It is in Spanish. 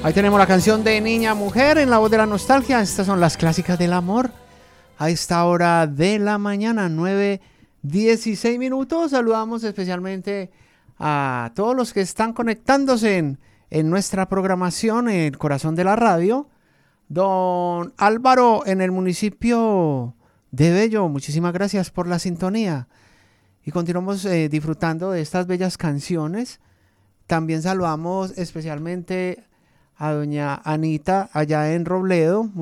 Ahí tenemos la canción de Niña Mujer en la voz de la nostalgia. Estas son las clásicas del amor. A esta hora de la mañana, 9:16 minutos. Saludamos especialmente a todos los que están conectándose en nuestra programación, en el corazón de la radio. Don Álvaro, en el municipio de Bello, muchísimas gracias por la sintonía. Y continuamos disfrutando de estas bellas canciones. También saludamos especialmente a doña Anita allá en Robledo.